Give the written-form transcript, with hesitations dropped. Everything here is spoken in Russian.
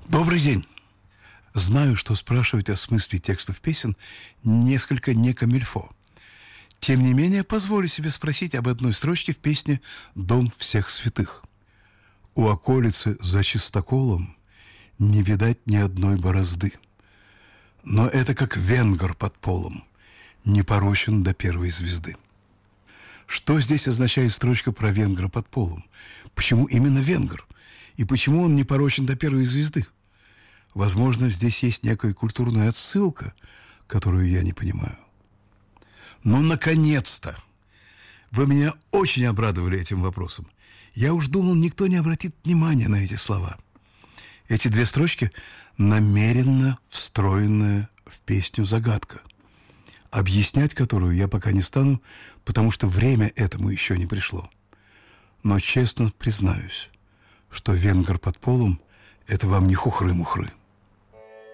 Добрый день. Знаю, что спрашивать о смысле текстов песен несколько не камильфо. Тем не менее, позволю себе спросить об одной строчке в песне «Дом всех святых». «У околицы за чистоколом не видать ни одной борозды. Но это как венгр под полом, не порочен до первой звезды». Что здесь означает строчка про венгра под полом? Почему именно венгр? И почему он не порочен до первой звезды? Возможно, здесь есть некая культурная отсылка, которую я не понимаю. Ну, наконец-то! Вы меня очень обрадовали этим вопросом. Я уж думал, никто не обратит внимания на эти слова. Эти две строчки намеренно встроенная в песню загадка, объяснять которую я пока не стану, потому что время этому еще не пришло. Но честно признаюсь, что венгр под полом – это вам не хухры-мухры.